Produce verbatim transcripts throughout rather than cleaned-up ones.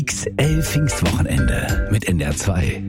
X L Pfingstwochenende mit N D R zwei.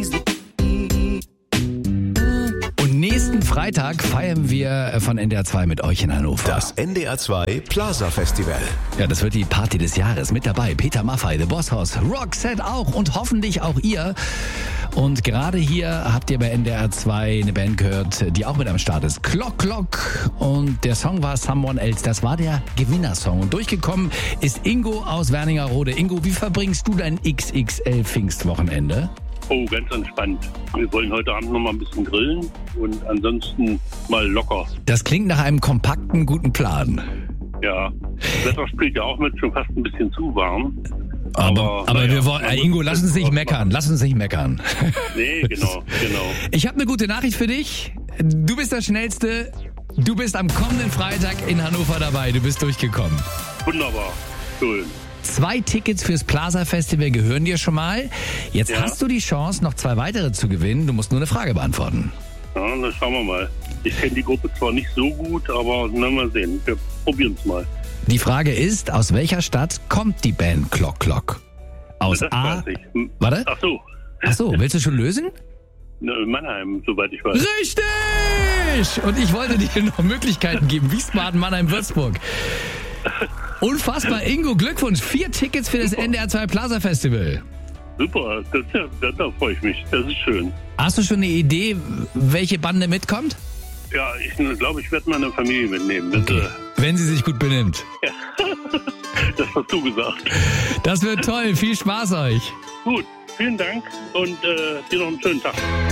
Und nächsten Freitag feiern wir von N D R zwei mit euch in Hannover. Das N D R zwei Plaza Festival. Ja, das wird die Party des Jahres. Mit dabei Peter Maffay, The Boss Hoss, Roxette auch und hoffentlich auch ihr. Und gerade hier habt ihr bei N D R zwei eine Band gehört, die auch mit am Start ist. Clock Clock. Und der Song war Someone Else. Das war der Gewinnersong. Und durchgekommen ist Ingo aus Wernigerode. Ingo, wie verbringst du dein X X L Pfingstwochenende? Oh, ganz entspannt. Wir wollen heute Abend noch mal ein bisschen grillen und ansonsten mal locker. Das klingt nach einem kompakten, guten Plan. Ja, das Wetter spielt ja auch mit, schon fast ein bisschen zu warm. Aber, aber, aber naja, wir wollen, äh, Ingo, lass uns nicht meckern, lass uns nicht meckern. Nee, genau, genau. Ich habe eine gute Nachricht für dich. Du bist der Schnellste. Du bist am kommenden Freitag in Hannover dabei. Du bist durchgekommen. Wunderbar, schön. Zwei Tickets fürs Plaza Festival gehören dir schon mal. Jetzt Ja. hast du die Chance, noch zwei weitere zu gewinnen. Du musst nur eine Frage beantworten. Ja, dann schauen wir mal. Ich kenne die Gruppe zwar nicht so gut, aber na, mal sehen. Wir probieren es mal. Die Frage ist, aus welcher Stadt kommt die Band Clock Clock? Aus Das A... weiß ich. Hm. Warte? Ach so, Ach so, willst du schon lösen? Na, Mannheim, soweit ich weiß. Richtig! Und ich wollte dir noch Möglichkeiten geben. Wiesbaden, Mannheim, Würzburg. Unfassbar, Ingo, Glückwunsch. Vier Tickets für das Super. N D R zwei Plaza Festival. Super, das, ja, da, da freue ich mich. Das ist schön. Hast du schon eine Idee, welche Bande mitkommt? Ja, ich glaube, ich werde meine Familie mitnehmen. Das, Okay. Wenn sie sich gut benimmt. äh, das hast du gesagt. Das wird toll. Viel Spaß euch. Gut, vielen Dank und äh, dir noch einen schönen Tag.